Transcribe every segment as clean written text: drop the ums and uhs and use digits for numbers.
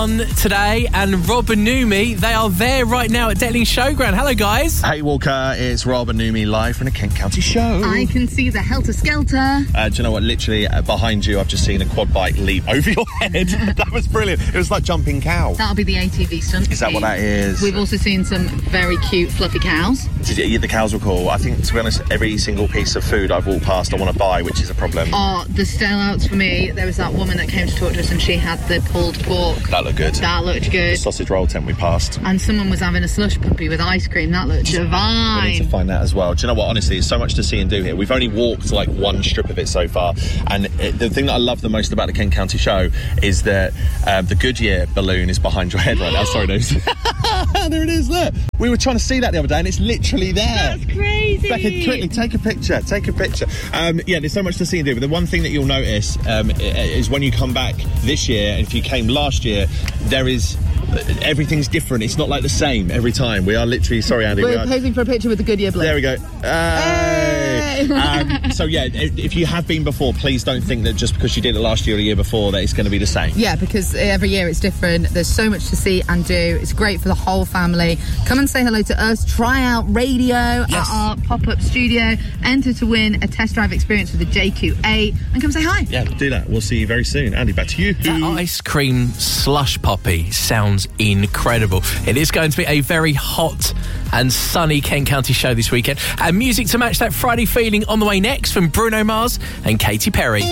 On today, and Rob and Numi, they are there right now at Detling Showground. Hello, guys. Hey, Walker, it's Rob and Numi live from the Kent County Show. I can see the helter-skelter. Do you know what? Literally, behind you, I've just seen a quad bike leap over your head. That was brilliant. It was like jumping cow. That'll be the ATV stunt. Is that what that is? We've also seen some very cute, fluffy cows. The cows were cool. I think, to be honest, every single piece of food I've walked past, I want to buy, which is a problem. Oh, the sellouts for me. There was that woman that came to talk to us and she had the pulled pork. That looked good. That looked The good. sausage roll tent we passed. And someone was having a slush puppy with ice cream. That looked divine. We need to find that as well. Do you know what? Honestly, there's so much to see and do here. We've only walked like one strip of it so far. And the thing that I love the most about the Kent County Show is that the Goodyear balloon is behind your head right now. Sorry, Nose. There it is, look. We were trying to see that the other day and it's literally there. That's crazy. Becca, quickly, take a picture. Yeah, there's so much to see and do. But the one thing that you'll notice is when you come back this year, and if you came last year, everything's different. It's not like the same every time. We are literally, sorry, Andy. We're posing for a picture with the Goodyear balloon. There we go. Hey! So yeah, if you have been before, please don't think that just because you did it last year or the year before that it's going to be the same. Yeah, because every year it's different. There's so much to see and do. It's great for the whole family. Come and say hello to us. Try out radio at our pop-up studio. Enter to win a test drive experience with the JQ8 and come say hi. Yeah, do that. We'll see you very soon. Andy, back to you. That ice cream slush puppy sounds incredible. It is going to be a very hot and sunny Kent County Show this weekend. And music to match that Friday feeling on the way next from Bruno Mars and Katy Perry.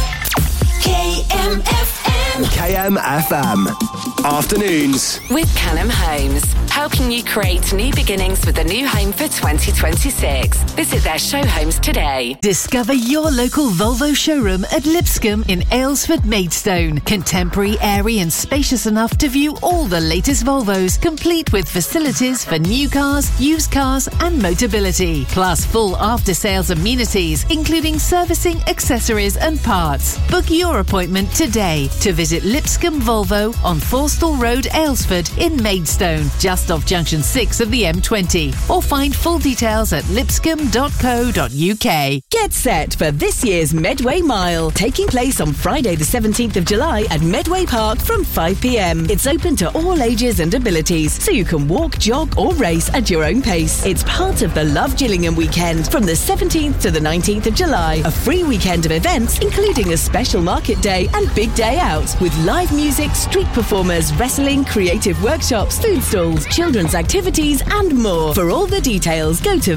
KMFM. Afternoons. With Callum Homes, helping you create new beginnings with a new home for 2026. Visit their show homes today. Discover your local Volvo showroom at Lipscomb in Aylesford Maidstone. Contemporary, airy and spacious enough to view all the latest Volvos, complete with facilities for new cars, used cars and Motability. Plus full after-sales amenities, including servicing, accessories and parts. Book your appointment today to visit Lipscomb Volvo on Forstall Road, Aylesford in Maidstone, just off Junction 6 of the M20. Or find full details at lipscomb.co.uk. Get set for this year's Medway Mile, taking place on Friday the 17th of July at Medway Park from 5 p.m. It's open to all ages and abilities, so you can walk, jog or race at your own pace. It's part of the Love Gillingham weekend from the 17th to the 19th of July. A free weekend of events, including a special market day and big day out, with live music, street performers, wrestling, creative workshops, food stalls, children's activities and more. For all the details, go to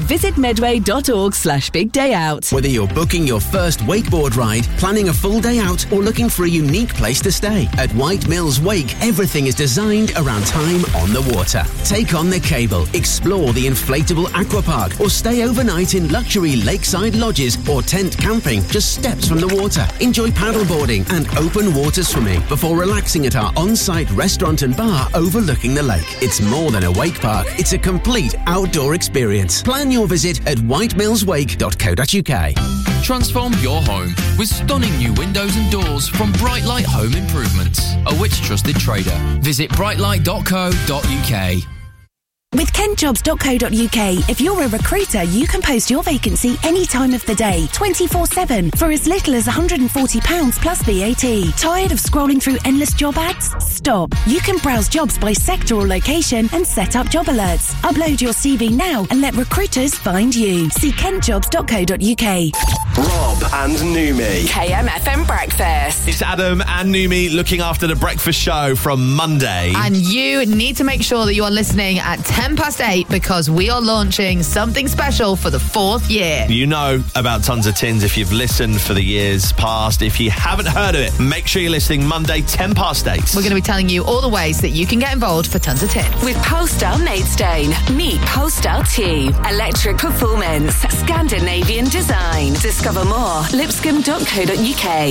visitmedway.org/bigdayout. Whether you're booking your first wakeboard ride, planning a full day out, or looking for a unique place to stay, at White Mills Wake, everything is designed around time on the water. Take on the cable, explore the inflatable aqua park, or stay overnight in luxury lakeside lodges or tent camping just steps from the water. Enjoy paddleboarding and open water swimming before relaxing at our on-site restaurant and bar overlooking the lake. It's more than a wake park, it's a complete outdoor experience. Plan your visit at whitemillswake.co.uk. Transform your home with stunning new windows and doors from Brightlight Home Improvements, a Which Trusted trader. Visit brightlight.co.uk. With kentjobs.co.uk, if you're a recruiter, you can post your vacancy any time of the day, 24/7, for as little as £140 plus VAT. Tired of scrolling through endless job ads? Stop. You can browse jobs by sector or location and set up job alerts. Upload your CV now and let recruiters find you. See kentjobs.co.uk. Rob and Numi. KMFM Breakfast. It's Adam and Numi looking after the breakfast show from Monday. And you need to make sure that you are listening at 8:10 because we are launching something special for the 4th year. You know about Tons of Tins if you've listened for the years past. If you haven't heard of it, make sure you're listening Monday, 8:10. We're going to be telling you all the ways that you can get involved for Tons of Tins. With Polestar Maidstone. Meet Polestar 2. Electric performance. Scandinavian design. Discover more. Lipscomb.co.uk.